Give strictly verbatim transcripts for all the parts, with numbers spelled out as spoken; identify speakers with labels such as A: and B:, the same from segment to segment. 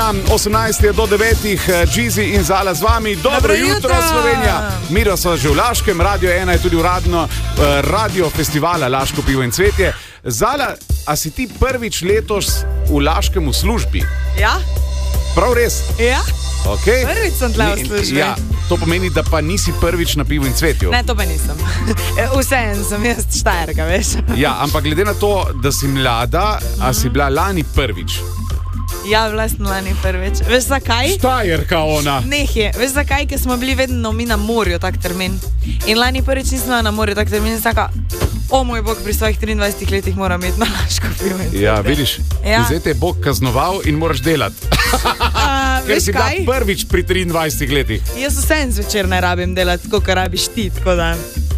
A: tedna, osemnajstega do devetih, Džizi in Zala z vami. Dobro, Dobro jutro, jutro, Slovenija. Miro so že v Laškem, Radio ena je tudi uradno uh, radio festivala Laško pivo in cvetje. Zala, a si ti prvič letos v Laškem v službi?
B: Ja.
A: Prav res?
B: Ja.
A: Okay.
B: Prvič sem tle v službi.
A: Ja, to pomeni, da pa nisi prvič na pivu in cvetju.
B: Ne, to pa nisem. Vseeno sem jaz Štajerka, veš.
A: Ja, ampak glede na to, da si mlada, a si bila lani prvič?
B: Ja, bila sem lani prvič. Veš zakaj?
A: Štajerka ona.
B: Neh je. Veš zakaj? Ker smo bili vedno mi na morju, tak termin. In lani prvič nismo na morju, tak termin. In taka, o moj bog, pri svojih triindvajsetih letih moram imeti na Laško pivo in cvetje.
A: Ja, vidiš,
B: ja.
A: Zdaj te je Bog kaznoval in moraš delati.
B: Uh,
A: Ker si bila prvič pri triindvajsetih letih.
B: Jaz vsem zvečer ne rabim delati, tako kar rabiš ti, tako da.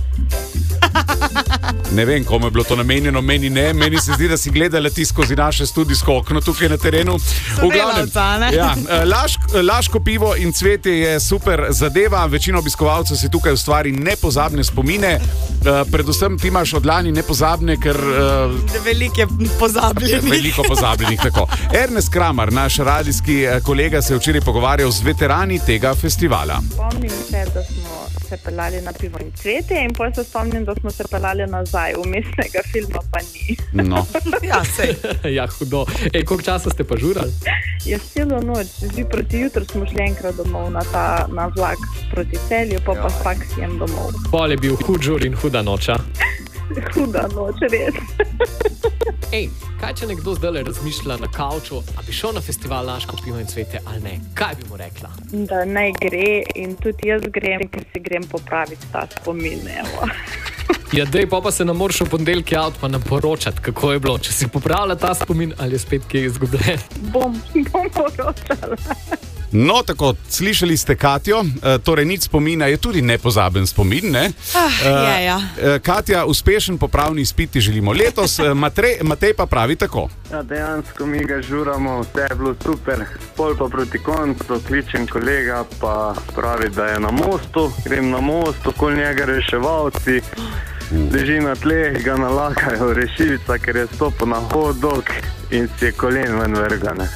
A: Ne vem, komu je bilo to namenjeno, meni ne. Meni se zdi, da si gledala ti skozi naše studijsko okno tukaj na terenu. V glavnem, ja, Lašk, Laško pivo in cvetje je super zadeva. Večina obiskovalcev si tukaj ustvari nepozabne spomine. Uh, predvsem ti imaš od lani nepozabne, ker... Uh,
B: Veliko je pozabljenih.
A: Veliko pozabljenih, tako. Ernest Kramar, naš radijski kolega, se je včeraj pogovarjal z veterani tega festivala.
C: Spomnim se, da smo se pelali na pivo in cvetje in potem se spomnim, da smo se pelali nazaj. Umestnega filma pa ni.
A: No.
B: Ja, sej.
D: Ja, hudo. Ej, koliko časa ste pa žurali?
C: Ja, celo noč. Zdi proti jutru smo šli enkrat domov na, ta, na vlak proti Celju, pa pa s taksijem domov.
D: Pol je bil hud žur in huda noča.
C: Huda noč, res.
D: Ej, kaj če nekdo zdaj razmišlja na kavču, a bi šel na festival Laško pivo in cvetje ali ne? Kaj bi mu rekla?
C: Da naj gre in tudi jaz grem, ker si grem popraviti ta spomin, evo.
D: Ja, dej, pa pa se nam moraš v ponedeljki avt pa nam poročati, kako je bilo. Če si popravila ta spomin ali je spet kje izgubljen?
C: Bom, bom poročala.
A: No, tako, slišali ste Katjo, e, torej nič spomina je tudi nepozaben spomin, ne?
B: Ah,
A: e,
B: je, ja.
A: e, Katja, uspešen popravni izpit ti želimo letos, Matrej, Matej pa pravi tako.
E: Ja, dejansko mi ga žuramo, vse je bilo super, pol pa proti koncu, kličem kolega, pa pravi, da je na mostu, grem na most, okoli njega reševalci, leži na tleh, ga nalagajo rešilca, ker je stopil na hot dog in si je kolen ven vrgane.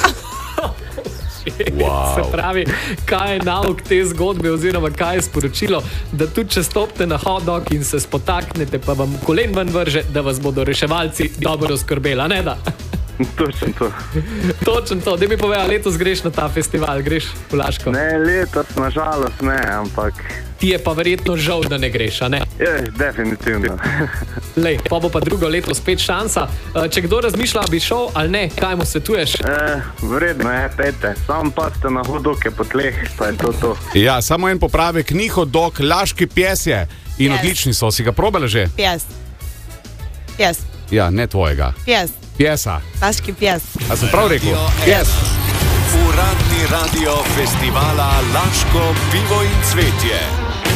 A: Wow.
D: Se pravi, kaj je nauk te zgodbe oziroma kaj je sporočilo, da tudi če stopite na hot dog in se spotaknete, pa vam kolen ven vrže, da vas bodo reševalci dobro oskrbeli, ne da?
E: Točno to.
D: Točno to. Daj mi povej, a letos greš na ta festival, greš v Laško?
E: Ne, letos nažalost ne, ampak...
D: Ti je pa verjetno žal, da ne greš, a ne?
E: Je, definitivno.
D: Lej, pa bo pa drugo leto spet šansa. Če kdo razmišlja, bi šel ali ne, kaj mu svetuješ?
E: E, vredno je, pejte. Sam pa ste na hot dog po tleh, pa je to to.
A: Ja, samo en popravek, ni hot dog, Laški pjes je. In
B: Pjes.
A: Odlični so, si ga probala že?
B: Pjes. Pjes.
A: Ja, ne tvojega.
B: Pjes.
A: Pjesa.
B: Laški pjes.
A: A sem prav rekel? Pjes.
F: Uradni radio festivala Laško pivo in cvetje.